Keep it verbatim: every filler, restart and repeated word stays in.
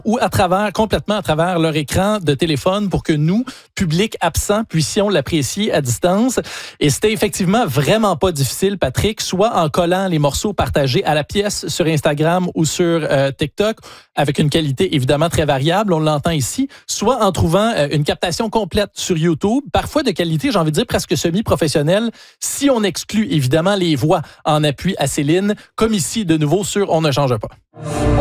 ou à travers, complètement à travers leur écran de téléphone pour que nous, public absent, puissions l'apprécier à distance. Et c'était effectivement vraiment pas difficile, Patrick, soit en collant les morceaux partagés à la pièce sur Instagram ou sur euh, TikTok, avec une qualité évidemment très variable, on l'entend ici, soit en trouvant euh, une captation complète sur YouTube, parfois de qualité, j'ai envie de dire presque semi-professionnelle, si on exclut évidemment les voix en appui à Céline, comme ici de nouveau sur On ne change pas.